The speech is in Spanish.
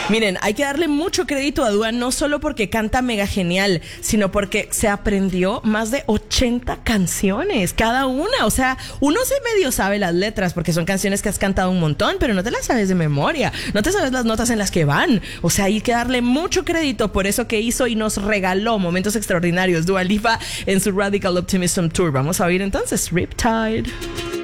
Miren, hay que darle mucho crédito a Dua, no solo porque canta mega genial, sino porque se aprendió más de 80 canciones, cada una. O sea, uno se medio sabe las letras porque son canciones que has cantado un montón, pero no te las sabes de memoria, no te sabes las notas en las que van. O sea, hay que darle mucho crédito por eso que hizo y nos regaló momentos extraordinarios Dua Lipa en su Radical Optimism Tour. Vamos a oír entonces Riptide.